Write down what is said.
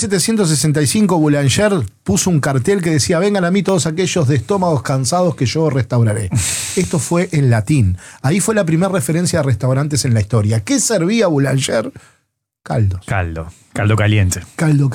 1765 Boulanger puso un cartel que decía: vengan a mí todos aquellos de estómagos cansados que yo restauraré. Esto fue en latín. Ahí fue la primera referencia a restaurantes en la historia. ¿Qué servía Boulanger? Caldo. Caldo caliente. Caldo